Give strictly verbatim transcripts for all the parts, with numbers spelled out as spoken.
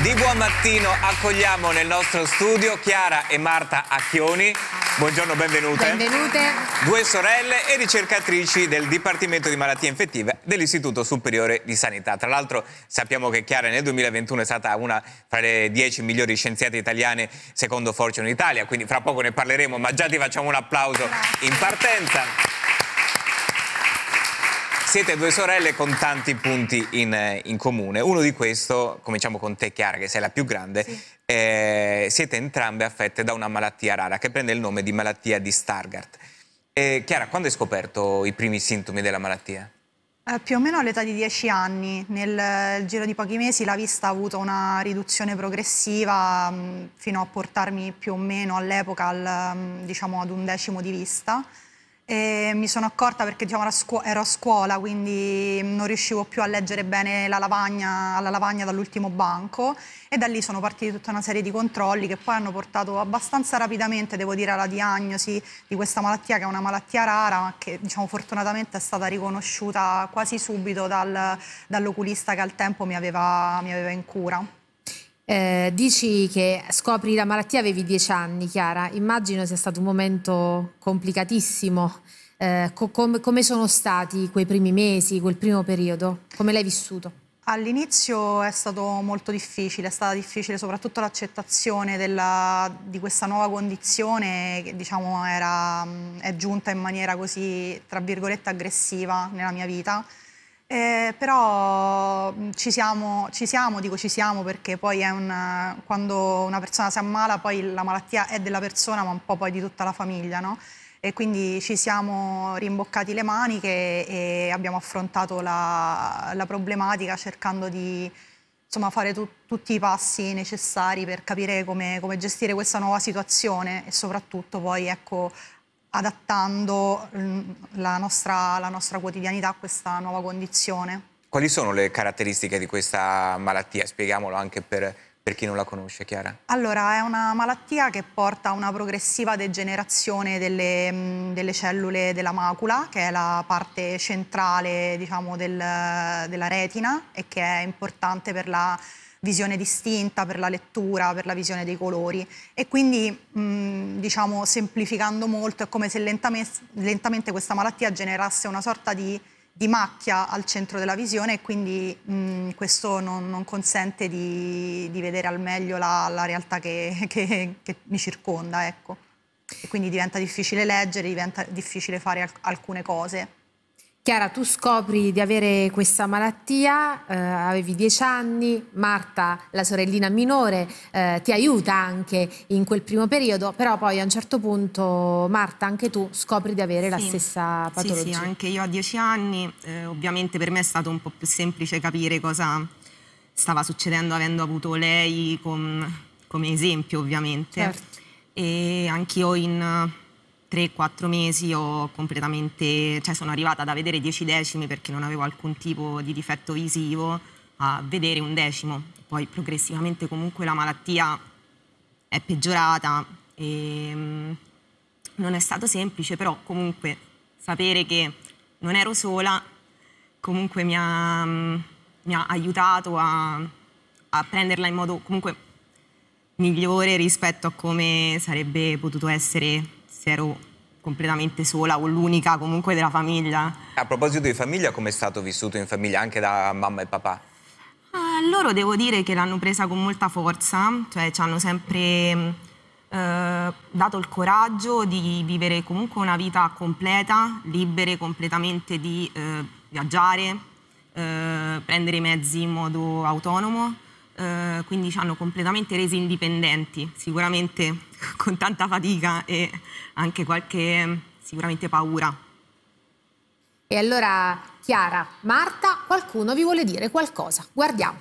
Di buon mattino accogliamo nel nostro studio Chiara e Marta Acchioni. Buongiorno, benvenute. Benvenute. Due sorelle e ricercatrici del Dipartimento di Malattie Infettive dell'Istituto Superiore di Sanità. Tra l'altro sappiamo che Chiara nel duemilaventuno è stata una fra le dieci migliori scienziate italiane secondo Fortune Italia, quindi fra poco ne parleremo, ma già ti facciamo un applauso in partenza. Siete due sorelle con tanti punti in, in comune. Uno di questo, cominciamo con te Chiara, che sei la più grande, sì. eh, siete entrambe affette da una malattia rara che prende il nome di malattia di Stargardt. Eh, Chiara, quando hai scoperto i primi sintomi della malattia? Eh, più o meno all'età di dieci anni. Nel giro di pochi mesi la vista ha avuto una riduzione progressiva mh, fino a portarmi più o meno all'epoca al, mh, diciamo ad un decimo di vista. E mi sono accorta perché diciamo, ero a scuola, quindi non riuscivo più a leggere bene la lavagna, alla lavagna dall'ultimo banco, e da lì sono partiti tutta una serie di controlli che poi hanno portato abbastanza rapidamente, devo dire, alla diagnosi di questa malattia, che è una malattia rara, ma che diciamo, fortunatamente è stata riconosciuta quasi subito dal, dall'oculista che al tempo mi aveva, mi aveva in cura. Eh, dici che scopri la malattia avevi dieci anni, Chiara. Immagino sia stato un momento complicatissimo. Eh, co com come sono stati quei primi mesi, quel primo periodo? Come l'hai vissuto? All'inizio è stato molto difficile, è stata difficile soprattutto l'accettazione di questa nuova condizione che diciamo era, è giunta in maniera così, tra virgolette, aggressiva nella mia vita. Eh, però ci siamo, ci siamo, dico ci siamo perché poi è un, quando una persona si ammala poi la malattia è della persona ma un po' poi di tutta la famiglia, no? E quindi ci siamo rimboccati le maniche e abbiamo affrontato la, la problematica cercando di insomma, fare tu, tutti i passi necessari per capire come, come gestire questa nuova situazione e soprattutto poi ecco adattando la nostra, la nostra quotidianità a questa nuova condizione. Quali sono le caratteristiche di questa malattia? Spieghiamolo anche per, per chi non la conosce, Chiara. Allora, è una malattia che porta a una progressiva degenerazione delle, delle cellule della macula, che è la parte centrale, diciamo, del, della retina e che è importante per la visione distinta, per la lettura, per la visione dei colori, e quindi mh, diciamo semplificando molto è come se lentamente, lentamente questa malattia generasse una sorta di, di macchia al centro della visione e quindi mh, questo non, non consente di, di vedere al meglio la, la realtà che, che, che mi circonda, ecco. E quindi diventa difficile leggere, diventa difficile fare alc- alcune cose. Chiara, tu scopri di avere questa malattia, eh, avevi dieci anni, Marta, la sorellina minore, eh, ti aiuta anche in quel primo periodo, però poi a un certo punto, Marta, anche tu scopri di avere sì. la stessa patologia. Sì, sì, anche io a dieci anni, eh, ovviamente per me è stato un po' più semplice capire cosa stava succedendo avendo avuto lei com, come esempio, ovviamente. Certo. E anch'io in tre quattro mesi ho completamente, cioè sono arrivata da vedere dieci decimi perché non avevo alcun tipo di difetto visivo a vedere un decimo. Poi progressivamente comunque la malattia è peggiorata e mh, non è stato semplice, però comunque sapere che non ero sola comunque mi ha, mh, mi ha aiutato a, a prenderla in modo comunque migliore rispetto a come sarebbe potuto essere se ero completamente sola o l'unica comunque della famiglia. A proposito di famiglia, come è stato vissuto in famiglia anche da mamma e papà? Ah, loro devo dire che l'hanno presa con molta forza, cioè ci hanno sempre eh, dato il coraggio di vivere comunque una vita completa, libere completamente di eh, viaggiare, eh, prendere i mezzi in modo autonomo. Uh, quindi ci hanno completamente resi indipendenti, sicuramente con tanta fatica e anche qualche sicuramente paura. E allora, Chiara, Marta, qualcuno vi vuole dire qualcosa? Guardiamo.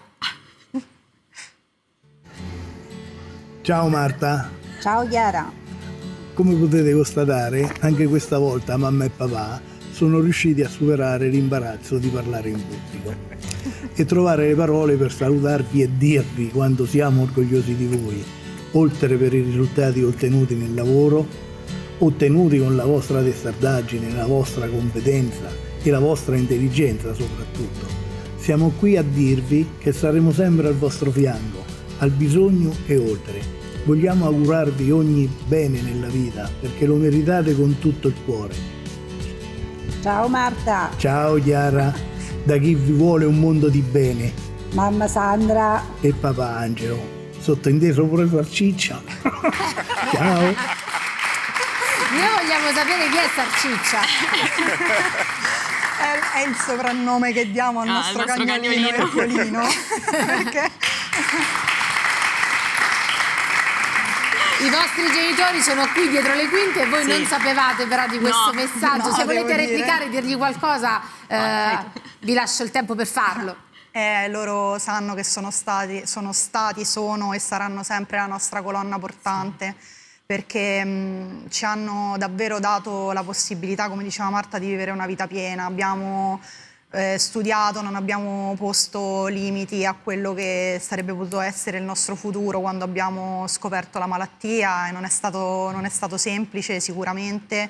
Ciao Marta. Ciao Chiara. Come potete constatare, anche questa volta mamma e papà sono riusciti a superare l'imbarazzo di parlare in pubblico e trovare le parole per salutarvi e dirvi quanto siamo orgogliosi di voi, oltre per i risultati ottenuti nel lavoro, ottenuti con la vostra testardaggine, la vostra competenza e la vostra intelligenza soprattutto. Siamo qui a dirvi che saremo sempre al vostro fianco al bisogno e oltre. Vogliamo augurarvi ogni bene nella vita, perché lo meritate con tutto il cuore. Ciao Marta. Ciao Chiara, da chi vi vuole un mondo di bene. Mamma Sandra. E papà Angelo. Sottointeso pure Sarciccia. Ciao. Noi vogliamo sapere chi è Sarciccia. È, è il soprannome che diamo al Ah, nostro, il nostro cagnolino cagnolino. Ercolino. Perché I vostri genitori sono qui dietro le quinte e voi Sì. non sapevate però di questo No, messaggio. no, Se volete devo dire. replicare, dirgli qualcosa, eh, vi lascio il tempo per farlo. Eh, loro sanno che sono stati, sono stati, sono e saranno sempre la nostra colonna portante, perché mh, ci hanno davvero dato la possibilità, come diceva Marta, di vivere una vita piena. Abbiamo eh, studiato, non abbiamo posto limiti a quello che sarebbe potuto essere il nostro futuro quando abbiamo scoperto la malattia, e non è stato, non è stato semplice sicuramente,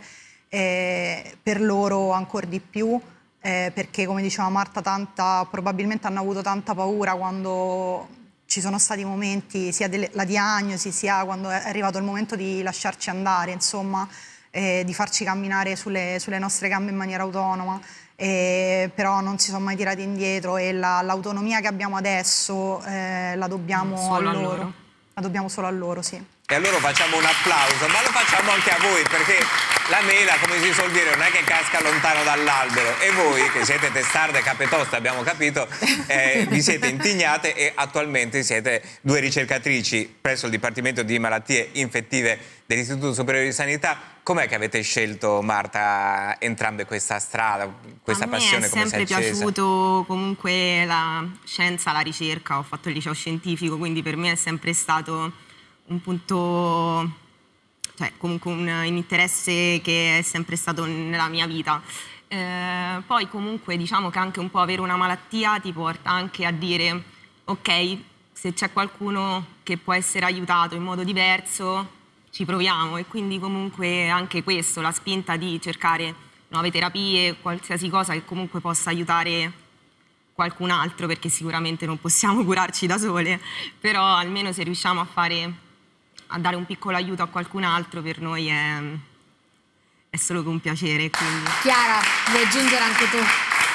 eh, per loro ancora di più. Eh, perché, come diceva Marta, tanta, probabilmente hanno avuto tanta paura quando ci sono stati momenti, sia della diagnosi, sia quando è arrivato il momento di lasciarci andare, insomma, eh, di farci camminare sulle, sulle nostre gambe in maniera autonoma. Eh, però non si sono mai tirati indietro, e la, l'autonomia che abbiamo adesso eh, la dobbiamo Solo a a loro. loro. La dobbiamo solo a loro, sì. E allora facciamo un applauso, ma lo facciamo anche a voi, perché la mela, come si suol dire, non è che casca lontano dall'albero, e voi che siete testarde, capetoste, abbiamo capito, eh, vi siete intignate e attualmente siete due ricercatrici presso il Dipartimento di Malattie Infettive dell'Istituto Superiore di Sanità. Com'è che avete scelto, Marta, entrambe questa strada, questa passione, come si è A me è sempre accesa? piaciuto comunque la scienza, la ricerca, ho fatto il liceo scientifico, quindi per me è sempre stato un punto, cioè comunque un, un interesse che è sempre stato nella mia vita. Eh, poi comunque diciamo che anche un po' avere una malattia ti porta anche a dire ok, se c'è qualcuno che può essere aiutato in modo diverso, ci proviamo, e quindi comunque anche questo, la spinta di cercare nuove terapie, qualsiasi cosa che comunque possa aiutare qualcun altro, perché sicuramente non possiamo curarci da sole, però almeno se riusciamo a fare, a dare un piccolo aiuto a qualcun altro, per noi è, è solo che un piacere. Quindi. Chiara, vuoi aggiungere anche tu?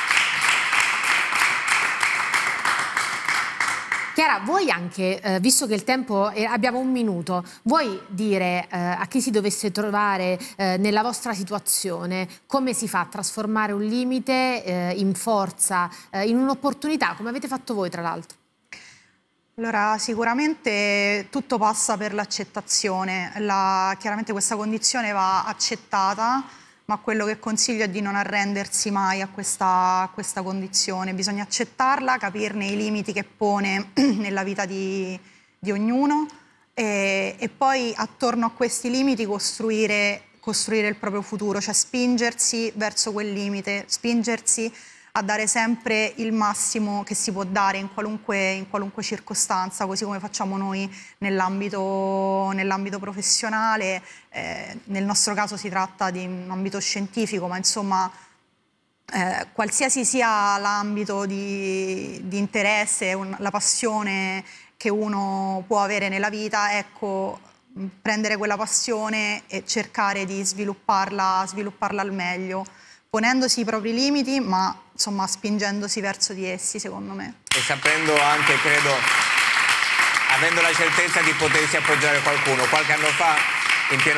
Chiara, vuoi anche, eh, visto che il tempo, eh, abbiamo un minuto, vuoi dire eh, a chi si dovesse trovare eh, nella vostra situazione come si fa a trasformare un limite eh, in forza, eh, in un'opportunità, come avete fatto voi tra l'altro? Allora, sicuramente tutto passa per l'accettazione. La, chiaramente questa condizione va accettata, ma quello che consiglio è di non arrendersi mai a questa, a questa condizione. Bisogna accettarla, capirne i limiti che pone nella vita di, di ognuno, e, e poi attorno a questi limiti costruire, costruire il proprio futuro, cioè spingersi verso quel limite, spingersi a dare sempre il massimo che si può dare in qualunque, in qualunque circostanza, così come facciamo noi nell'ambito, nell'ambito professionale. Eh, nel nostro caso si tratta di un ambito scientifico, ma insomma eh, qualsiasi sia l'ambito di, di interesse, un, la passione che uno può avere nella vita, ecco, prendere quella passione e cercare di svilupparla, svilupparla al meglio, ponendosi i propri limiti, ma insomma spingendosi verso di essi, secondo me. E sapendo anche, credo, avendo la certezza di potersi appoggiare qualcuno. Qualche anno fa, in pieno